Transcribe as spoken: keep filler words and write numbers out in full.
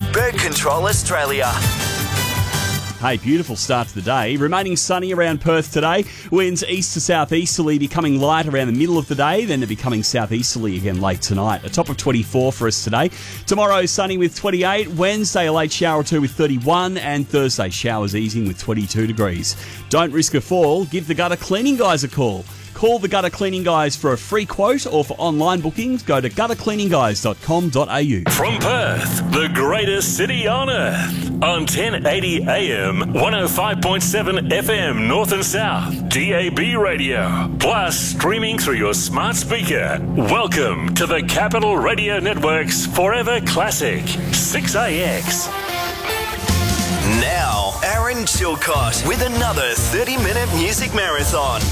Bird Control Australia. Hey, beautiful start to the day. Remaining sunny around Perth today. Winds east to southeasterly, becoming light around the middle of the day, then they're becoming southeasterly again late tonight. A top of twenty-four for us today. Tomorrow, sunny with twenty-eight. Wednesday, a late shower or two with thirty-one. And Thursday, showers easing with twenty-two degrees. Don't risk a fall. Give the gutter cleaning guys a call. Call the Gutter Cleaning Guys for a free quote, or for online bookings, go to gutter cleaning guys dot com dot a u. From Perth, the greatest city on earth, on ten eighty A M, one oh five point seven F M North and South, D A B radio, plus streaming through your smart speaker. Welcome to the Capital Radio Network's Forever Classic, six A X. Now, Aaron Chilcott with another thirty-minute music marathon.